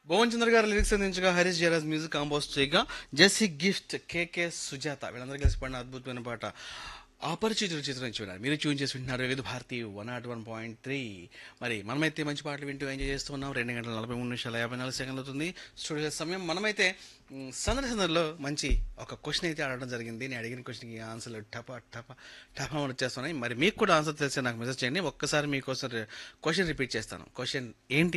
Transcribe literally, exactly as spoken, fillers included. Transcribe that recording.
భువన్ చంద్ర గారు లిరిక్స్ అందించగా Harish Jayaraj music compose చేయగా జెస్సీ గిఫ్ట్ కేకే సుజాత వీళ్ళందరూ కలిసి పాడిన అద్భుతమైన పాట అపరిచితుడు చిత్రం నుంచి విన్నారు. మీరు ట్యూన్ చేసి వింటున్నారు వివిధ Bharati one not one point three. మరి మనమైతే మంచి పాటలు వింటూ ఎంజాయ్ చేస్తూ ఉన్నాం. రెండు గంటల నలభై మూడు నిమిషాల యాభై నాలుగు సెకండ్లు అవుతుంది స్టూడియో సమయం. మనమైతే మ్, సందడి సందడిలో మంచి ఒక క్వశ్చన్ అయితే అడగడం జరిగింది. నేను అడిగిన క్వశ్చన్కి ఆన్సర్లు టప టప టప అని వచ్చేస్తున్నాయి. మరి మీకు కూడా ఆన్సర్ తెలిస్తే నాకు మెసేజ్ చేయండి. ఒక్కసారి మీకోసం క్వశ్చన్ రిపీట్ చేస్తాను. క్వశ్చన్ ఏంటి